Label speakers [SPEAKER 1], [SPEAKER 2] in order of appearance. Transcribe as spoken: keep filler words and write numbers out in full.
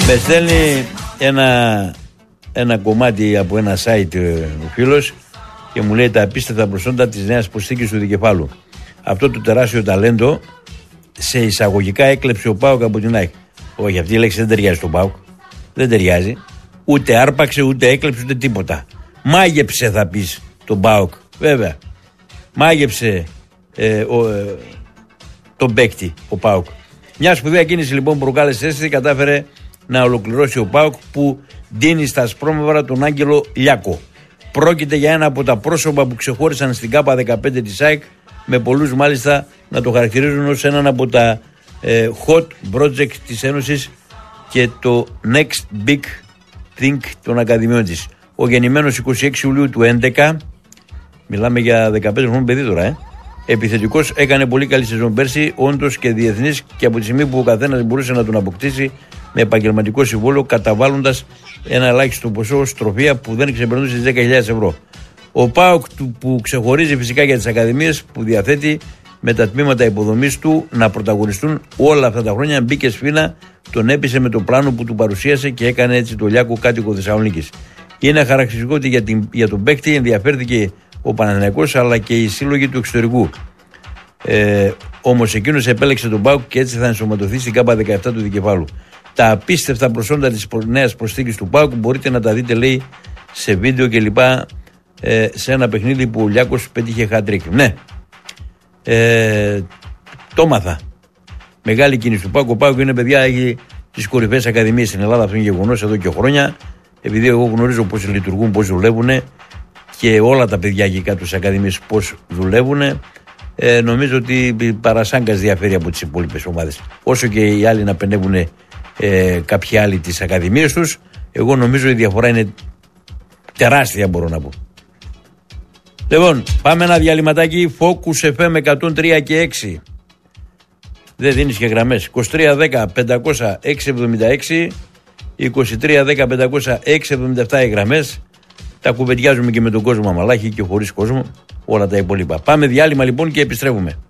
[SPEAKER 1] Με στέλνει ένα, ένα κομμάτι από ένα site ο φίλος και μου λέει τα απίστευτα προσόντα της νέας προσθήκης του Δικεφάλου. Αυτό το τεράστιο ταλέντο σε εισαγωγικά έκλεψε ο ΠΑΟΚ από την ΑΕΚ. Όχι, αυτή η λέξη δεν ταιριάζει στον ΠΑΟΚ. Δεν ταιριάζει. Ούτε άρπαξε, ούτε έκλεψε, ούτε τίποτα. Μάγεψε, θα πεις, τον ΠΑΟΚ. Βέβαια. Μάγεψε ε, ο, ε, τον παίκτη, ο ΠΑΟΚ. Μια σπουδαία κίνηση λοιπόν που προκάλεσε αίσθηση κατάφερε να ολοκληρώσει ο ΠΑΟΚ που δίνει στα ασπρόμαυρα τον Άγγελο Λιάκο. Πρόκειται για ένα από τα πρόσωπα που ξεχώρισαν στην ΚΑΠΑ δεκαπέντε της ΑΕΚ, με πολλούς μάλιστα να το χαρακτηρίζουν ως έναν από τα ε, hot project της Ένωσης και το next big thing των ακαδημιών της. Ο γεννημένος εικοστή έκτη Ιουλίου του έντεκα, μιλάμε για δεκαπέντε χρόνων παιδί τώρα, ε, επιθετικός, έκανε πολύ καλή σεζόν πέρσι, όντως και διεθνής, και από τη στιγμή που ο καθένας μπορούσε να τον αποκτήσει με επαγγελματικό συμβόλαιο, καταβάλλοντας ένα ελάχιστο ποσό ως τροφία που δεν ξεπερνούσε τις δέκα χιλιάδες ευρώ. Ο ΠΑΟΚ που ξεχωρίζει φυσικά για τις ακαδημίες που διαθέτει, με τα τμήματα υποδομής του να πρωταγωνιστούν όλα αυτά τα χρόνια, μπήκε σφήνα, τον έπεισε με το πλάνο που του παρουσίασε και έκανε έτσι το Λιάκο κάτοικο Θεσσαλονίκης. Είναι χαρακτηριστικό ότι για, την, για τον παίκτη ενδιαφέρθηκε ο Παναθηναϊκός αλλά και οι σύλλογοι του εξωτερικού. Ε, όμως εκείνος επέλεξε τον ΠΑΟΚ και έτσι θα ενσωματωθεί στην ΚΑΠΑ δεκαεπτά του Δικεφάλου. Τα απίστευτα προσόντα της νέας προσθήκης του ΠΑΟΚ μπορείτε να τα δείτε, λέει, σε βίντεο κλπ. Ε, σε ένα παιχνίδι που ο Λιάκος πέτυχε hat-trick. Ναι, ε, το μάθα. Μεγάλη κίνηση του ΠΑΟΚ. Ο ΠΑΟΚ είναι, παιδιά, έχει τις κορυφαίες ακαδημίες στην Ελλάδα. Αυτό είναι γεγονός εδώ και χρόνια. Επειδή εγώ γνωρίζω πώς λειτουργούν, πώς δουλεύουν και όλα τα παιδιά εκεί κάτω στις ακαδημίες πώς δουλεύουν, ε, νομίζω ότι παρασάγκας διαφέρει από τις υπόλοιπες ομάδες. Όσο και οι άλλοι να πενεύουν ε, κάποιοι άλλοι τις ακαδημίες τους, εγώ νομίζω η διαφορά είναι τεράστια, μπορώ να πω. Λοιπόν, πάμε ένα διαλυματάκι. Focus εφ εμ εκατόν τρία και έξι. Δεν δίνεις και γραμμές. είκοσι τρία δέκα πεντακόσια έξι εβδομήντα έξι, είκοσι τρία δέκα πεντακόσια έξι εβδομήντα επτά οι γραμμές. Τα κουβεντιάζουμε και με τον κόσμο αμαλάχη και χωρίς κόσμο. Όλα τα υπόλοιπα. Πάμε διάλειμμα λοιπόν και επιστρέφουμε.